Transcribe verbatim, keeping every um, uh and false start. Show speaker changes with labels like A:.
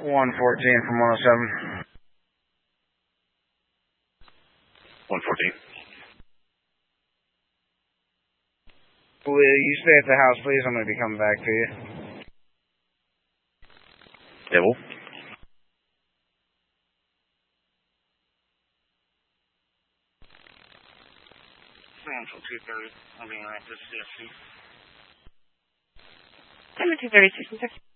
A: one fourteen from one oh seven.
B: one fourteen.
A: Will you stay at the house, please? I'm going to be coming back to you.
B: Devil.
C: Central two thirty. I'm being right to C S C.
D: Central two thirty, six and six.